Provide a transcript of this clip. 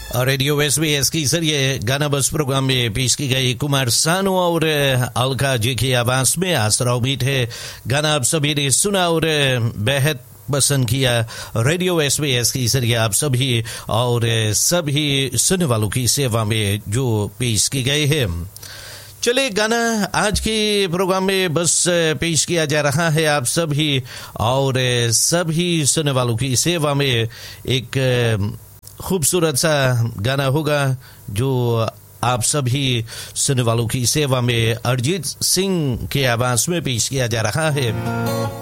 Radio SBS की जरिए गाना बस प्रोग्राम में पेश की गई कुमार सानू और अलका जी की आवाज में आसरा उम्मीद है गाना आप सभी ने सुना और बेहद पसंद किया। रेडियो एसबीएस की जरिए आप सभी और सभी सुनने वालों की सेवा में जो पेश की गई है। चलिए गाना आज के प्रोग्राम में बस पेश किया जा रहा है आप सभी और सभी सुनने वालों की सेवा में। एक खूबसूरत सा गाना होगा जो आप सभी सुनने वालों की सेवा में अरिजीत सिंह के आवाज में पेश किया जा रहा है।